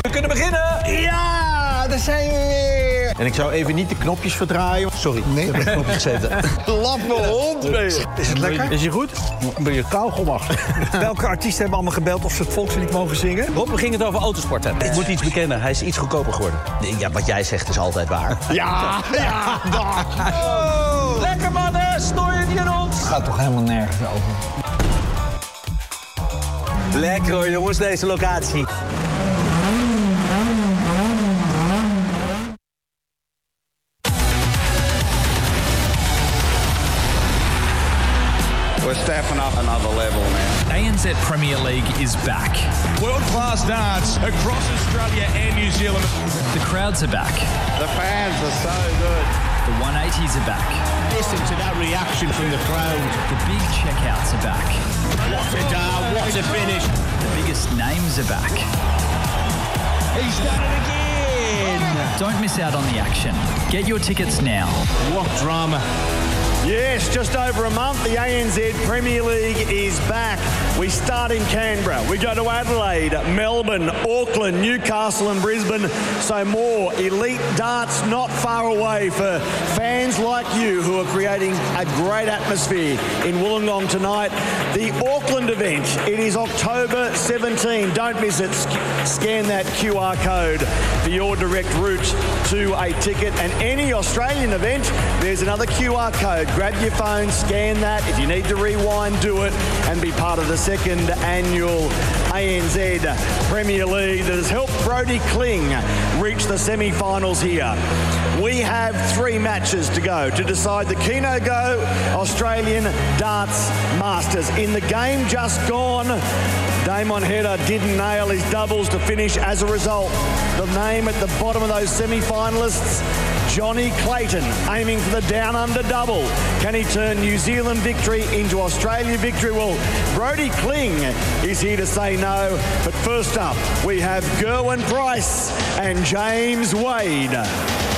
We kunnen beginnen! Ja, daar zijn we weer. En ik zou even niet de knopjes verdraaien. Sorry, nee, ik heb de knopjes zetten. Lappe hond ben je. Is het lekker? Is je goed? Ben je kauwgomachtig? Welke artiesten hebben allemaal gebeld of ze het volkslied mogen zingen? Rob, we gingen het over autosport hebben. Ik moet iets bekennen, hij is iets goedkoper geworden. Ja, wat jij zegt is altijd waar. Ja, dag. Oh. Lekker mannen, stoor je aan ons? Gaat toch helemaal nergens over. Lekker hoor jongens, deze locatie. We're stepping up another level now. ANZ Premier League is back. World-class darts across Australia and New Zealand. The crowds are back. The fans are so good. The 180s are back. Listen to that reaction from the crowd. The big checkouts are back. What a dart, what a finish. The biggest names are back. He's done it again. Don't miss out on the action. Get your tickets now. What drama. Yes, just over a month, the ANZ Premier League is back. We start in Canberra, we go to Adelaide, Melbourne, Auckland, Newcastle and Brisbane. So more elite darts not far away for fans like you who are creating a great atmosphere in Wollongong tonight. The Auckland event, it is October 17. Don't miss it. Scan that QR code for your direct route to a ticket. And any Australian event, there's another QR code. Grab your phone, scan that. If you need to rewind, do it and be part of the second annual ANZ Premier League that has helped Brody Kling reach the semi-finals here. We have 3 matches to go to decide the Keno Go Australian Darts Masters. In the game just gone, Damon Hedder didn't nail his doubles to finish. As a result, the name at the bottom of those semi-finalists, Johnny Clayton, aiming for the down-under double. Can he turn New Zealand victory into Australia victory? Well, Brody Kling is here to say no. But first up, we have Gerwyn Price and James Wade.